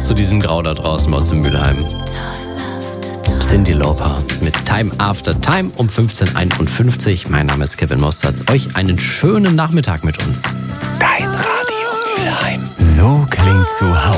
zu diesem Grau da draußen bei uns in Mülheim. Cyndi Lauper mit Time After Time um 15:51. Mein Name ist Kevin Mosterz. Euch einen schönen Nachmittag mit uns. Dein Radio Mülheim. So klingt zu Hause.